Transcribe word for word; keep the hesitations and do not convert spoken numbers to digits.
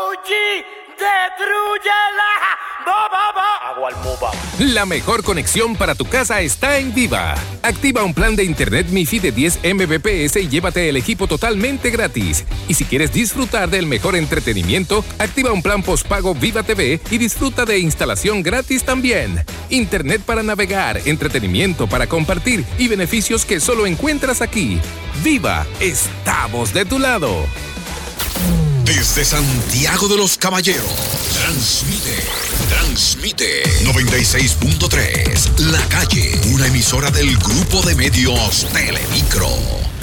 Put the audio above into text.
G, destrúyela. Ba, ba, ba. Agua al moba. La mejor conexión para tu casa está en Viva. Activa un plan de internet MiFi de diez megabits por segundo y llévate el equipo totalmente gratis. Y si quieres disfrutar del mejor entretenimiento, activa un plan postpago Viva T V y disfruta de instalación gratis también. Internet para navegar, entretenimiento para compartir y beneficios que solo encuentras aquí. Viva, estamos de tu lado. Desde Santiago de los Caballeros, transmite, transmite noventa y seis punto tres, La Calle, una emisora del grupo de medios Telemicro.